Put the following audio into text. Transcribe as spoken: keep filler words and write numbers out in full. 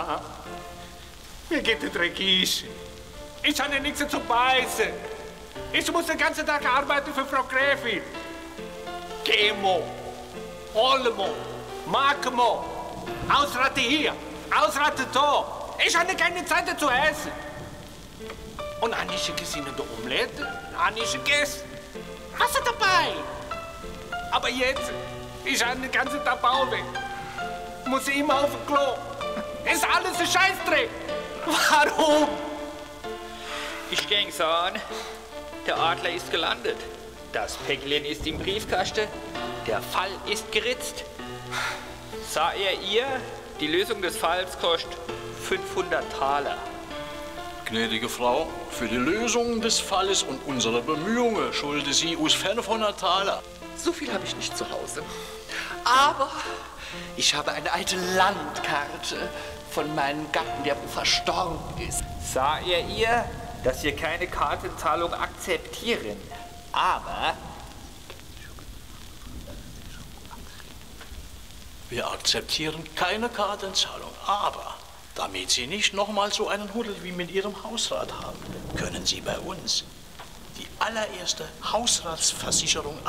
Ja, mir geht der Dreckig. Ich habe nichts zu beißen. Ich muss den ganzen Tag arbeiten für Frau Gräfin. Chemo, Olmo, Makmo, Ausratte hier, Ausratte da. Ich habe keine Zeit zu essen. Und Anische gesehen in der Omelette, Anische gegessen. Hast du dabei? Aber jetzt, ich habe den ganzen Tag Bauweg. Muss ich immer auf den Klo. Ist alles ein Scheißdreck. Warum? Ich denke an, der Adler ist gelandet. Das Päckchen ist im Briefkasten. Der Fall ist geritzt. Sah er ihr, die Lösung des Falls kostet fünfhundert Taler. Gnädige Frau, für die Lösung des Falles und unsere Bemühungen schulde Sie uns fünfhundert Taler. So viel habe ich nicht zu Hause. Aber ich habe eine alte Landkarte von meinem Gatten, der verstorben ist. Sah er ihr, dass wir keine Kartenzahlung akzeptieren. Aber Wir akzeptieren keine Kartenzahlung, aber damit Sie nicht nochmal so einen Huddel wie mit Ihrem Hausrat haben, können Sie bei uns die allererste Hausratsversicherung